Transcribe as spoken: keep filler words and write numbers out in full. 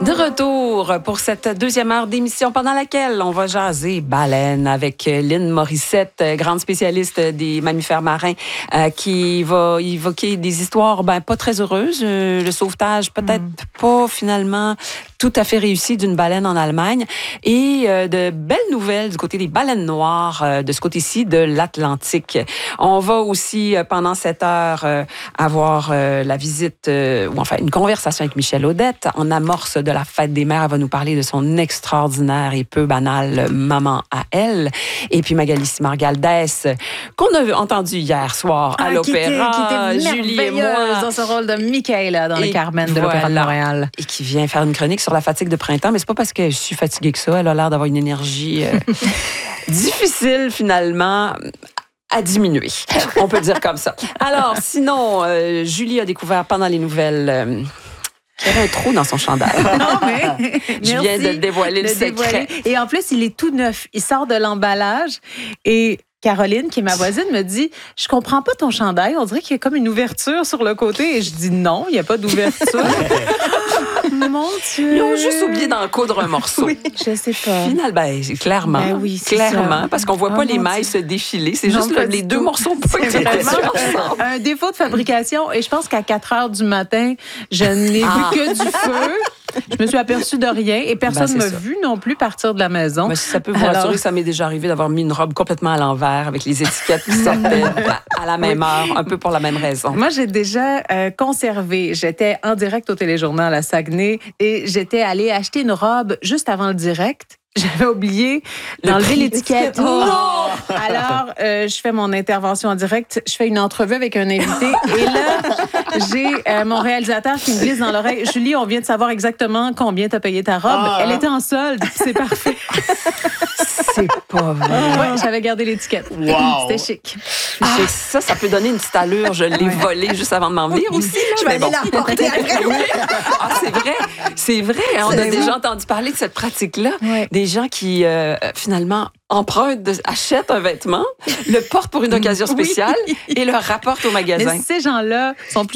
De retour pour cette deuxième heure d'émission pendant laquelle on va jaser baleine avec Lynn Morissette, grande spécialiste des mammifères marins, euh, qui va évoquer des histoires ben, pas très heureuses. Euh, le sauvetage peut-être mm. pas finalement tout à fait réussi d'une baleine en Allemagne et euh, de belles nouvelles du côté des baleines noires, euh, de ce côté-ci de l'Atlantique. On va aussi, euh, pendant cette heure, euh, avoir euh, la visite, euh, ou enfin une conversation avec Michel Audette en amorce de la fête des mères. Elle va nous parler de son extraordinaire et peu banal maman à elle. Et puis Magali Simard-Galdès, qu'on a entendu hier soir à ah, l'opéra. Qui était, qui était Julie et moi. Dans ce rôle de Michaela dans et le Carmen de voilà. l'Opéra de Montréal. Et qui vient faire une chronique sur la fatigue de printemps, mais c'est pas parce que je suis fatiguée que ça. Elle a l'air d'avoir une énergie euh, difficile, finalement, à diminuer. On peut dire comme ça. Alors, sinon, euh, Julie a découvert pendant les nouvelles... Euh, qu'il y avait un trou dans son chandail. Non, mais je viens de dévoiler le, le secret. Dévoiler. Et en plus, il est tout neuf. Il sort de l'emballage et Caroline, qui est ma voisine, me dit « Je comprends pas ton chandail. On dirait qu'il y a comme une ouverture sur le côté. » Et je dis « Non, il n'y a pas d'ouverture. » Mon Dieu! Ils ont juste oublié d'en coudre un morceau. Oui, je sais pas. Finalement, ben, clairement. Ben oui, c'est clairement, ça. parce qu'on voit oh pas les mailles se défiler. C'est juste le, les deux tout. morceaux pas c'est vraiment un défaut de fabrication. Et je pense qu'à quatre heures du matin, je n'ai ah. vu que du feu. Je me suis aperçue de rien et personne ne ben, m'a vu non plus partir de la maison. Mais si ça peut vous Alors... rassurer, ça m'est déjà arrivé d'avoir mis une robe complètement à l'envers avec les étiquettes qui sortaient à la même heure, un peu pour la même raison. Moi, j'ai déjà euh, conservé. J'étais en direct au téléjournal à Saguenay et j'étais allée acheter une robe juste avant le direct. J'avais oublié d'enlever l'étiquette. Oh. Non! Alors, euh, je fais mon intervention en direct. Je fais une entrevue avec un invité. Et là, j'ai euh, mon réalisateur qui me glisse dans l'oreille. « Julie, on vient de savoir exactement combien t'as payé ta robe. Ah. Elle était en solde. C'est parfait. » C'est pas vrai. Oui, j'avais gardé l'étiquette. Wow. C'était chic. Ah. Ça, ça peut donner une petite allure. Je l'ai ouais. volée juste avant de m'en venir aussi. Là, je vais aller bon. la reporter après. Ah, c'est vrai. C'est vrai. On a déjà vrai. entendu parler de cette pratique-là. Ouais. Des gens qui, euh, finalement, empruntent, achètent un vêtement, le portent pour une occasion spéciale oui. et le rapportent au magasin. Mais ces gens-là sont plus